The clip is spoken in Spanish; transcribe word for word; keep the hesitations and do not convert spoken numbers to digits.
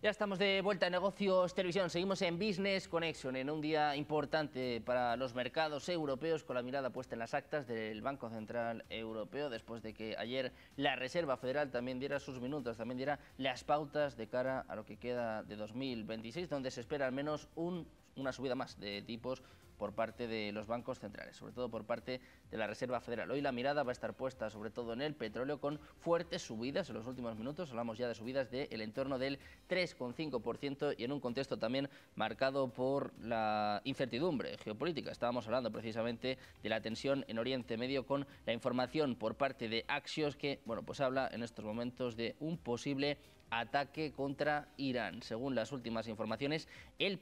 Ya estamos de vuelta en Negocios Televisión. Seguimos en Business Connection, en un día importante para los mercados europeos, con la mirada puesta en las actas del Banco Central Europeo, después de que ayer la Reserva Federal también diera sus minutos, también diera las pautas de cara a lo que queda de dos mil veintiséis, donde se espera al menos un, una subida más de tipos por parte de los bancos centrales, sobre todo por parte de la Reserva Federal. Hoy la mirada va a estar puesta sobre todo en el petróleo, con fuertes subidas en los últimos minutos. Hablamos ya de subidas del entorno del tres coma cinco por ciento y en un contexto también marcado por la incertidumbre geopolítica. Estábamos hablando precisamente de la tensión en Oriente Medio, con la información por parte de Axios que, bueno, pues habla en estos momentos de un posible ataque contra Irán. Según las últimas informaciones, el